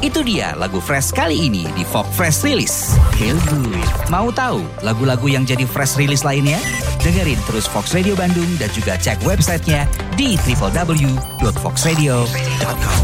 Itu dia lagu Fresh kali ini di Fox Fresh Release. Feel good. Mau tahu lagu-lagu yang jadi Fresh Release lainnya? Dengerin terus Fox Radio Bandung dan juga cek websitenya di www.foxradio.com.